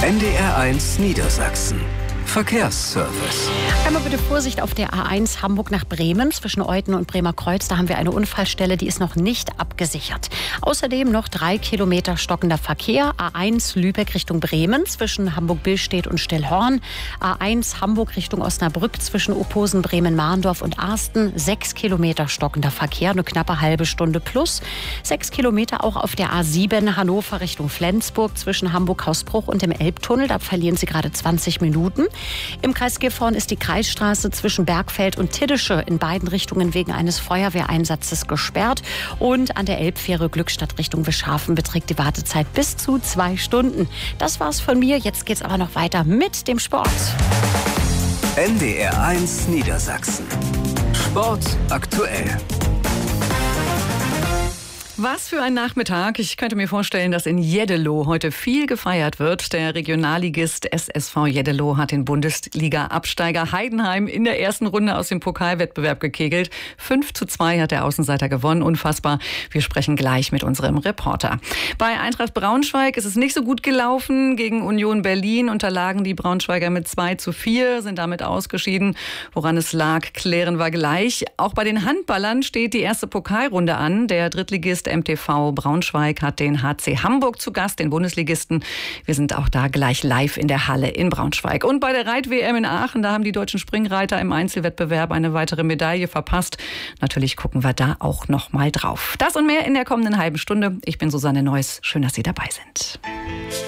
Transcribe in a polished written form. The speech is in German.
NDR1 Niedersachsen. Verkehrsservice. Einmal bitte Vorsicht auf der A1 Hamburg nach Bremen zwischen Euthen und Bremer Kreuz. Da haben wir eine Unfallstelle, die ist noch nicht abgesichert. Außerdem noch 3 Kilometer stockender Verkehr. A1 Lübeck Richtung Bremen zwischen Hamburg-Billstedt und Stillhorn. A1 Hamburg Richtung Osnabrück zwischen Opposen, Bremen-Mahndorf und Arsten. 6 Kilometer stockender Verkehr, eine knappe halbe Stunde plus. 6 Kilometer auch auf der A7 Hannover Richtung Flensburg zwischen Hamburg-Hausbruch und dem Elbtunnel. Da verlieren Sie gerade 20 Minuten. Im Kreis Gifhorn ist die Kreisstraße zwischen Bergfeld und Tiddische in beiden Richtungen wegen eines Feuerwehreinsatzes gesperrt. Und an der Elbfähre Glückstadt Richtung Wischhafen beträgt die Wartezeit bis zu 2 Stunden. Das war's von mir. Jetzt geht's aber noch weiter mit dem Sport. NDR1 Niedersachsen. Sport aktuell. Was für ein Nachmittag. Ich könnte mir vorstellen, dass in Jeddelo heute viel gefeiert wird. Der Regionalligist SSV Jeddelo hat den Bundesliga-Absteiger Heidenheim in der ersten Runde aus dem Pokalwettbewerb gekegelt. 5:2 hat der Außenseiter gewonnen. Unfassbar. Wir sprechen gleich mit unserem Reporter. Bei Eintracht Braunschweig ist es nicht so gut gelaufen. Gegen Union Berlin unterlagen die Braunschweiger mit 2:4, sind damit ausgeschieden. Woran es lag, klären wir gleich. Auch bei den Handballern steht die erste Pokalrunde an. Der Drittligist MTV Braunschweig hat den HC Hamburg zu Gast, den Bundesligisten. Wir sind auch da gleich live in der Halle in Braunschweig. Und bei der Reit-WM in Aachen, da haben die deutschen Springreiter im Einzelwettbewerb eine weitere Medaille verpasst. Natürlich gucken wir da auch noch mal drauf. Das und mehr in der kommenden halben Stunde. Ich bin Susanne Neuss. Schön, dass Sie dabei sind.